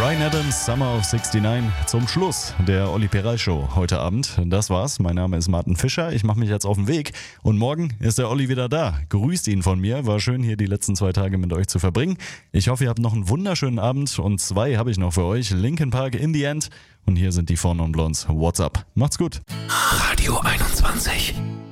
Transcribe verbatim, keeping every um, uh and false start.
Bryan Adams, Summer of sixty-nine, zum Schluss der Olli Peral Show heute Abend. Das war's. Mein Name ist Martin Fischer. Ich mache mich jetzt auf den Weg und morgen ist der Olli wieder da. Grüßt ihn von mir. War schön, hier die letzten zwei Tage mit euch zu verbringen. Ich hoffe, ihr habt noch einen wunderschönen Abend und zwei habe ich noch für euch. Linkin Park, In the End und hier sind die Four Non Blondes. What's up? Macht's gut. Radio einundzwanzig.